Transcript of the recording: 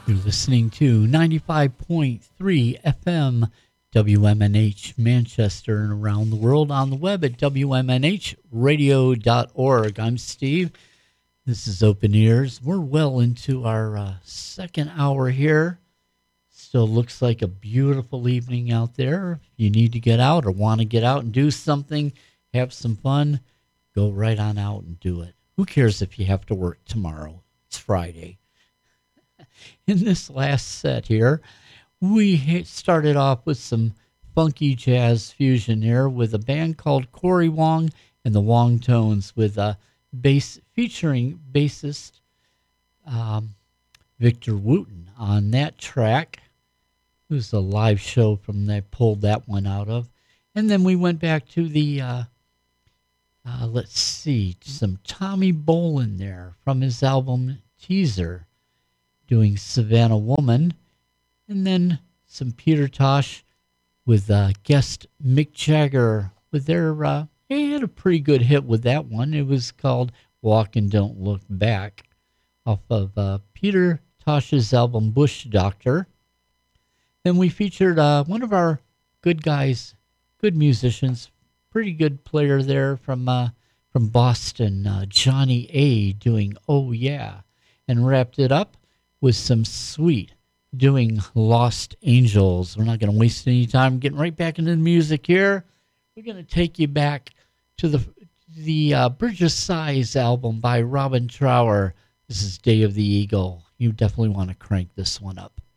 You're listening to 95.3 FM WMNH Manchester and around the world on the web at WMNHradio.org. I'm Steve. This is Open Ears. We're well into our second hour here. Still looks like a beautiful evening out there. If you need to get out or want to get out and do something, have some fun, go right on out and do it. Who cares if you have to work tomorrow? It's Friday. In this last set here, we started off with some funky jazz fusion here with a band called Cory Wong and the Wong Tones with a bass featuring bassist Victor Wooten on that track. It was a live show from they pulled that one out of. And then we went back to the, let's see, some Tommy Bolin there from his album Teaser, doing Savannah Woman, and then some Peter Tosh with guest Mick Jagger with their, he had a pretty good hit with that one. It was called Walk and Don't Look Back off of Peter Tosh's album Bush Doctor. Then we featured one of our good guys, good musicians, pretty good player there from Boston, Johnny A, doing Oh Yeah, and wrapped it up with some Sweet doing Lost Angels. We're not going to waste any time getting right back into the music here. We're going to take you back to the Bridge of Sighs album by Robin Trower. This is Day of the Eagle. You definitely want to crank this one up.